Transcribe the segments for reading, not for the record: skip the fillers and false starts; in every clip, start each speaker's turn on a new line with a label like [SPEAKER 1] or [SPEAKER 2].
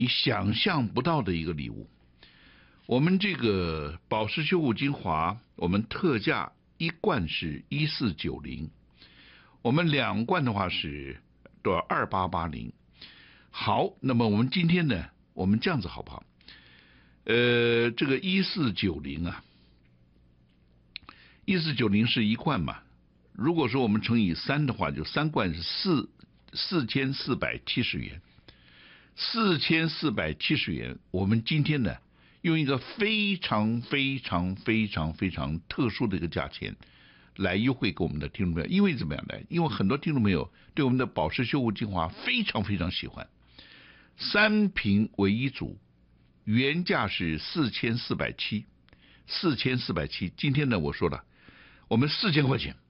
[SPEAKER 1] 你想象不到的一个礼物。我们这个保湿修护精华，我们特价一罐是1490，我们2罐的话是多少？2880。好，那么我们今天呢，我们这样子好不好？这个1490啊，1490是1罐嘛。如果说我们乘以3的话，就3罐是4470元，4470元。我们今天呢，用一个非常特殊的一个价钱来优惠给我们的听众朋友。因为怎么样呢？因为很多听众朋友对我们的保湿修护精华非常喜欢，3瓶为一组，原价是4470，今天呢我说了，我们4000块钱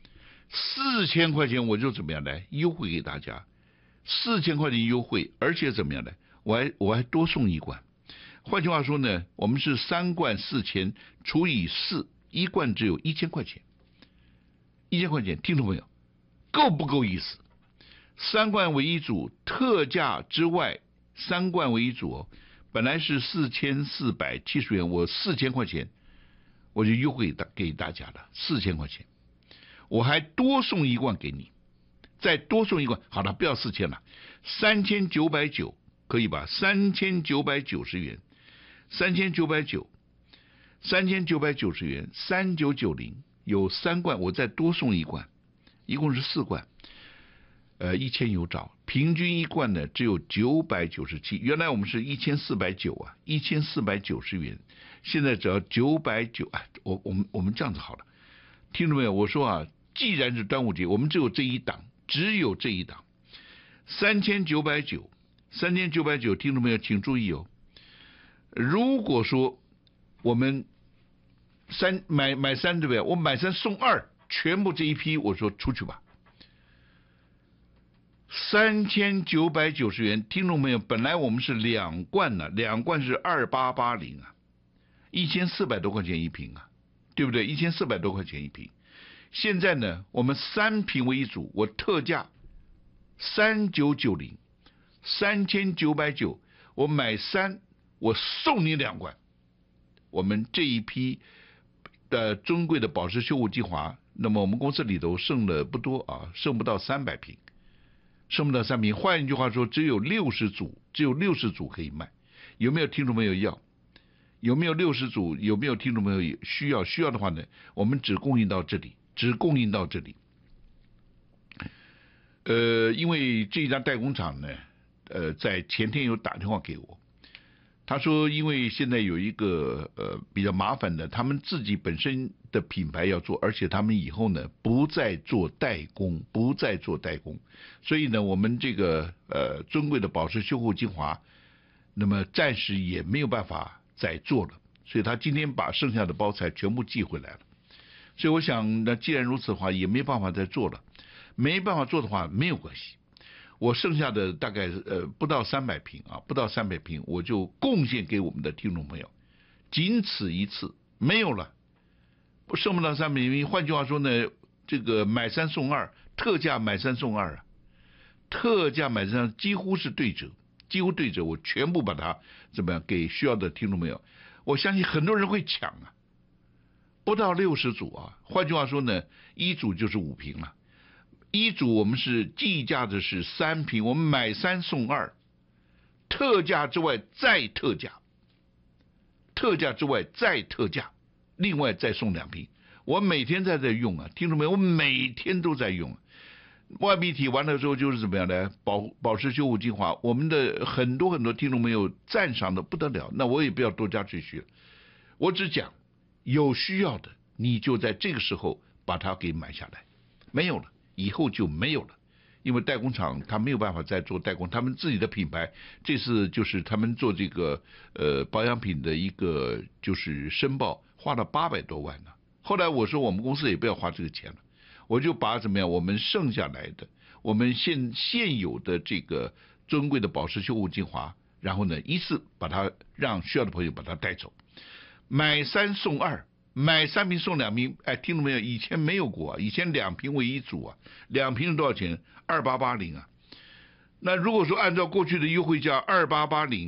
[SPEAKER 1] 我就怎么样来优惠给大家，4000块钱优惠，而且怎么样呢？我还多送1罐。换句话说呢，我们是3罐4000除以4，一罐只有1000块钱，1000块钱，听众朋友，够不够意思？3罐为一组，特价之外，3罐为一组哦，本来是4470元，我4000块钱我就优惠给大家了，4000块钱，我还多送1罐给你，再多送1罐，好了，不要4000了，3990可以吧？3990元，3990元，3990有3罐，我再多送1罐，一共是4罐，1000有找，平均1罐呢只有997，原来我们是1490啊，1490元，现在只要990，我们这样子好了，听众没有？我说啊，既然是端午节，我们只有这一档，3990，听众朋友请注意哦，如果说我们买3，对不对？我买3送2，全部这一批我说出去吧，3990元，听众朋友，本来我们是2罐呢，2罐是2880啊，1400多块钱一瓶啊，对不对？1400多块钱一瓶。现在呢，我们3瓶为一组，我特价3990，3990，我买3，我送你2罐。我们这一批的尊贵的保湿修护精华，那么我们公司里头剩的不多啊，剩不到300瓶，换一句话说，只有60组可以卖。有没有听众朋友要？有没有60组？有没有听众朋友需要的话呢？我们只供应到这里。因为这家代工厂呢，在前天有打电话给我，他说因为现在有一个比较麻烦的，他们自己本身的品牌要做，而且他们以后呢不再做代工，所以呢我们这个尊贵的保湿修护精华，那么暂时也没有办法再做了，所以他今天把剩下的包材全部寄回来了。所以我想，那既然如此的话，也没办法再做了。没办法做的话，没有关系。我剩下的大概不到300瓶啊，我就贡献给我们的听众朋友，仅此一次，没有了，剩不到300瓶。换句话说呢，这个买3送2，特价买3送2啊，特价买3几乎对折，我全部把它怎么样给需要的听众朋友。我相信很多人会抢啊。不到60组啊，换句话说呢，一组就是5瓶了。一组我们是计价的是3瓶，我们买3送2，特价之外再特价，另外再送2瓶。我每天在用啊，听众朋友，我每天都在用。外壁体完了之后就是怎么样呢？保湿修护精华，我们的很多听众朋友赞赏的不得了，那我也不要多加赘叙了，我只讲。有需要的，你就在这个时候把它给买下来，没有了，以后就没有了，因为代工厂他没有办法再做代工，他们自己的品牌，这次就是他们做这个保养品的一个就是申报，花了800多万呢。后来我说我们公司也不要花这个钱了，我就把怎么样，我们剩下来的，我们现有的这个尊贵的保湿修护精华，然后呢一次把它让需要的朋友把它带走。买3送2，买3瓶送2瓶，哎，听懂没有？以前没有过啊，以前2瓶为一组啊，2瓶是多少钱？2880啊。 那如果说按照过去的优惠价2880